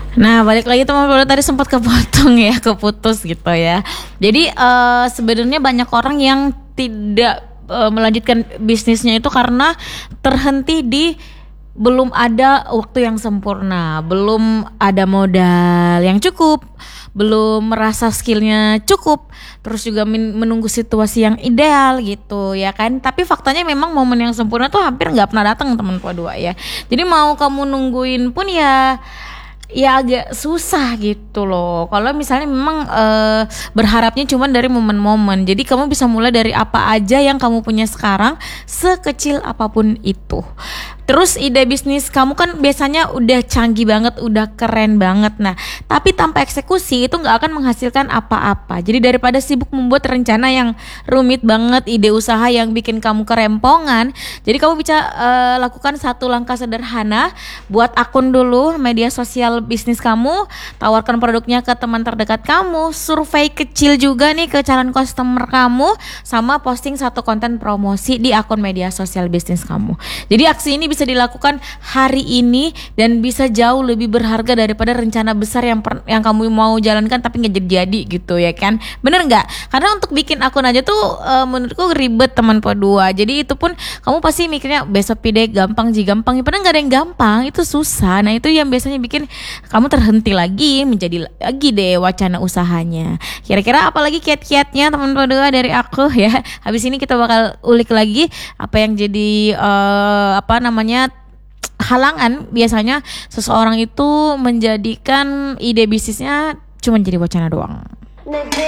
Nah, balik lagi teman-teman, tadi sempat kepotong ya, keputus gitu ya. Jadi sebenarnya banyak orang yang tidak melanjutkan bisnisnya itu karena terhenti di belum ada waktu yang sempurna, belum ada modal yang cukup, belum merasa skillnya cukup, terus juga menunggu situasi yang ideal gitu ya kan. Tapi faktanya memang momen yang sempurna tuh hampir nggak pernah datang teman dua ya. Jadi mau kamu nungguin pun ya agak susah gitu loh. Kalau misalnya memang berharapnya cuma dari momen-momen. Jadi kamu bisa mulai dari apa aja yang kamu punya sekarang, sekecil apapun itu. Terus ide bisnis kamu kan biasanya udah canggih banget, udah keren banget. Nah, tapi tanpa eksekusi itu nggak akan menghasilkan apa-apa. Jadi daripada sibuk membuat rencana yang rumit banget, ide usaha yang bikin kamu kerempongan, jadi kamu bisa lakukan satu langkah sederhana. Buat akun dulu media sosial bisnis kamu, tawarkan produknya ke teman terdekat kamu, survei kecil juga nih ke calon customer kamu, sama posting satu konten promosi di akun media sosial bisnis kamu. Jadi aksi ini bisa dilakukan hari ini dan bisa jauh lebih berharga daripada rencana besar yang kamu mau jalankan tapi nggak jadi gitu ya kan. Bener nggak? Karena untuk bikin akun aja tuh menurutku ribet teman dua. Jadi itu pun kamu pasti mikirnya besok pide gampang gampang. Padahal nggak ada yang gampang, itu susah. Nah itu yang biasanya bikin kamu terhenti lagi, menjadi lagi deh wacana usahanya. Kira-kira apalagi kiat-kiatnya teman dua dari aku ya. Habis ini kita bakal ulik lagi apa yang jadi halangan biasanya seseorang itu menjadikan ide bisnisnya cuma jadi wacana doang.